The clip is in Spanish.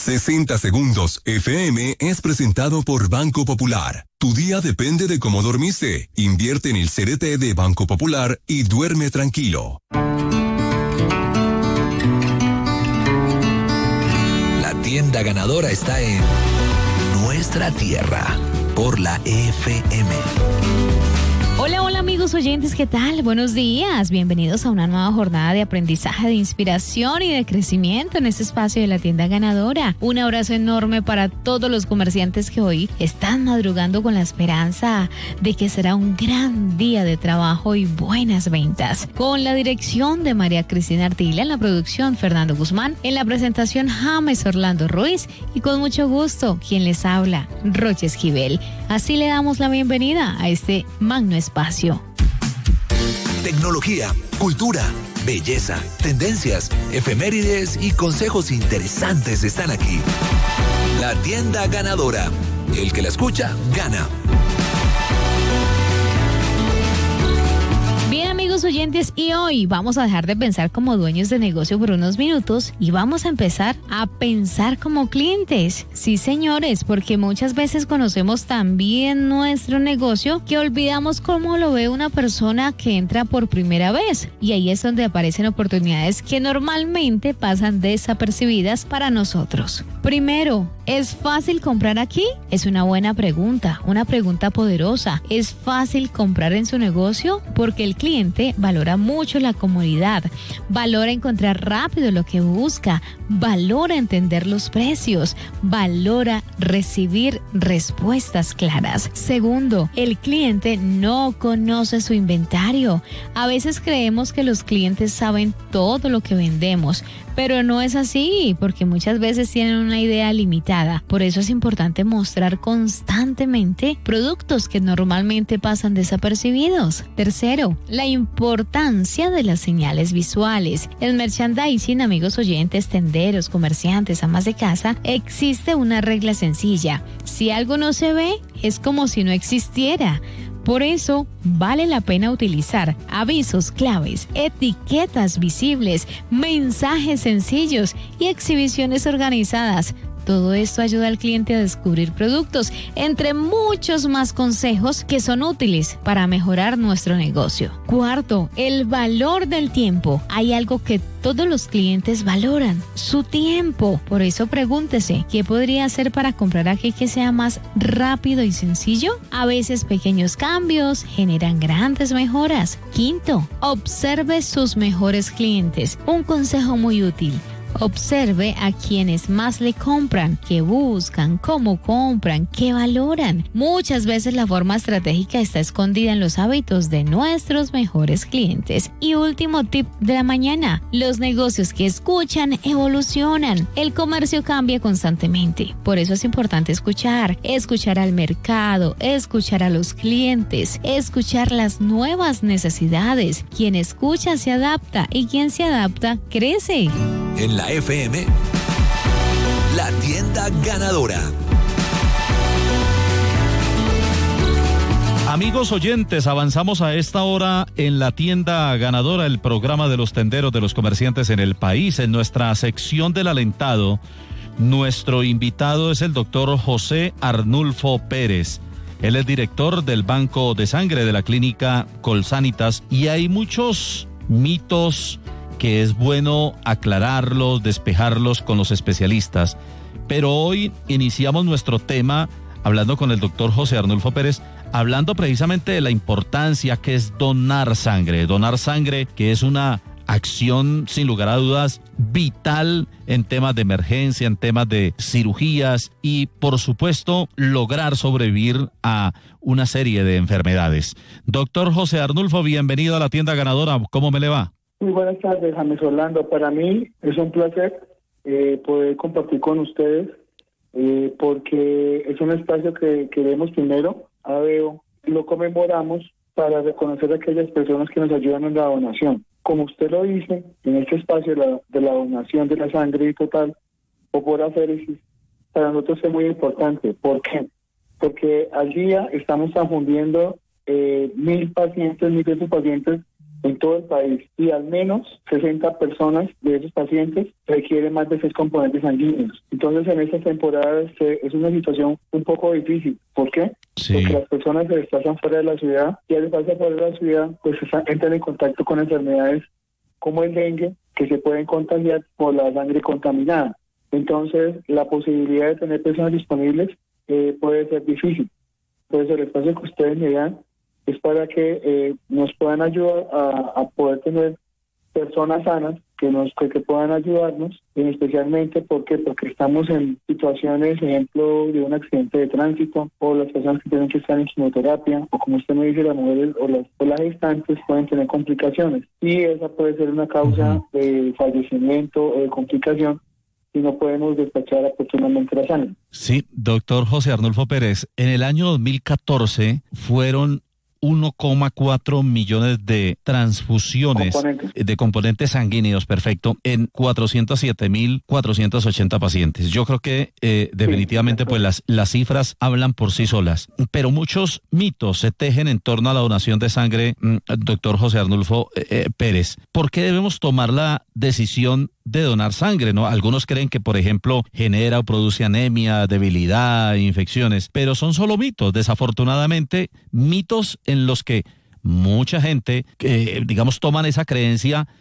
60 Segundos FM es presentado por Banco Popular. Tu día depende de cómo dormiste. Invierte en el CDT de Banco Popular y duerme tranquilo. La tienda ganadora está en nuestra tierra, por la FM. Hola, hola amigos oyentes, ¿qué tal? Buenos días, bienvenidos a una nueva jornada de aprendizaje, de inspiración y de crecimiento en este espacio de la tienda ganadora. Un abrazo enorme para todos los comerciantes que hoy están madrugando con la esperanza de que será un gran día de trabajo y buenas ventas. Con la dirección de María Cristina Artila, en la producción Fernando Guzmán, en la presentación James Orlando Ruiz y con mucho gusto quien les habla, Roche Esquivel. Así le damos la bienvenida a este magno espacio. Tecnología, cultura, belleza, tendencias, efemérides y consejos interesantes están aquí. La tienda ganadora. El que la escucha, gana. Bien amigos oyentes, y hoy vamos a dejar de pensar como dueños de negocio por unos minutos y vamos a empezar a pensar como clientes. Sí señores, porque muchas veces conocemos tan bien nuestro negocio que olvidamos cómo lo ve una persona que entra por primera vez, y ahí es donde aparecen oportunidades que normalmente pasan desapercibidas para nosotros. Primero, ¿es fácil comprar aquí? Es una buena pregunta, una pregunta poderosa. ¿Es fácil comprar en su negocio? Porque el cliente valora mucho la comodidad, valora encontrar rápido lo que busca, valora entender los precios, valora recibir respuestas claras. Segundo, el cliente no conoce su inventario. A veces creemos que los clientes saben todo lo que vendemos, pero no es así, porque muchas veces tienen una idea limitada. Por eso es importante mostrar constantemente productos que normalmente pasan desapercibidos. Tercero, la importancia de las señales visuales. En merchandising, amigos oyentes, tenderos, comerciantes, amas de casa, existe una regla sencilla. Si algo no se ve, es como si no existiera. Por eso, vale la pena utilizar avisos claves, etiquetas visibles, mensajes sencillos y exhibiciones organizadas. Todo esto ayuda al cliente a descubrir productos, entre muchos más consejos que son útiles para mejorar nuestro negocio. Cuarto, el valor del tiempo. Hay algo que todos los clientes valoran: su tiempo. Por eso pregúntese, ¿qué podría hacer para comprar aquí que sea más rápido y sencillo? A veces pequeños cambios generan grandes mejoras. Quinto, observe sus mejores clientes. Un consejo muy útil: observe a quienes más le compran, qué buscan, cómo compran, qué valoran. Muchas veces la forma estratégica está escondida en los hábitos de nuestros mejores clientes. Y último tip de la mañana: los negocios que escuchan evolucionan. El comercio cambia constantemente. Por eso es importante escuchar al mercado, escuchar a los clientes, escuchar las nuevas necesidades. Quien escucha se adapta y quien se adapta crece. En la FM, la tienda ganadora. Amigos oyentes, avanzamos a esta hora en la tienda ganadora, el programa de los tenderos, de los comerciantes en el país. En nuestra sección del alentado, nuestro invitado es el doctor José Arnulfo Pérez. Él es director del Banco de Sangre de la clínica Colsanitas, y hay muchos mitos que es bueno aclararlos, despejarlos con los especialistas. Pero hoy iniciamos nuestro tema hablando con el doctor José Arnulfo Pérez, hablando precisamente de la importancia que es donar sangre, que es una acción sin lugar a dudas vital en temas de emergencia, en temas de cirugías y por supuesto lograr sobrevivir a una serie de enfermedades. Doctor José Arnulfo, bienvenido a la tienda ganadora, ¿cómo me le va? Muy buenas tardes, James Orlando. Para mí es un placer poder compartir con ustedes porque es un espacio que queremos primero, lo conmemoramos para reconocer a aquellas personas que nos ayudan en la donación. Como usted lo dice, en este espacio de la donación de la sangre total o por aféresis, para nosotros es muy importante. ¿Por qué? Porque al día estamos afundiendo 1.000 pacientes en todo el país, y al menos 60 personas de esos pacientes requieren más de 6 componentes sanguíneos. Entonces, en estas temporadas es una situación un poco difícil. ¿Por qué? Sí. Porque las personas se desplazan fuera de la ciudad, y al desplazarse fuera de la ciudad, pues entran en contacto con enfermedades como el dengue, que se pueden contagiar por la sangre contaminada. Entonces, la posibilidad de tener personas disponibles puede ser difícil. Pues el espacio que ustedes me dan es para que nos puedan ayudar a poder tener personas sanas que puedan ayudarnos, y especialmente porque estamos en situaciones, ejemplo, de un accidente de tránsito, o las personas que tienen que estar en quimioterapia, o como usted me dice, las mujeres o las gestantes pueden tener complicaciones, y esa puede ser una causa de fallecimiento o de complicación si no podemos despachar oportunamente la sangre. Sí, doctor José Arnulfo Pérez, en el año 2014 fueron 1,4 millones de transfusiones de componentes sanguíneos, perfecto, en 407.480 pacientes. Yo creo que definitivamente pues las cifras hablan por sí solas, pero muchos mitos se tejen en torno a la donación de sangre, doctor José Arnulfo Pérez. ¿Por qué debemos tomar la decisión de donar sangre, ¿no? Algunos creen que, por ejemplo, genera o produce anemia, debilidad, infecciones, pero son solo mitos, desafortunadamente, mitos en los que mucha gente, digamos, toman esa creencia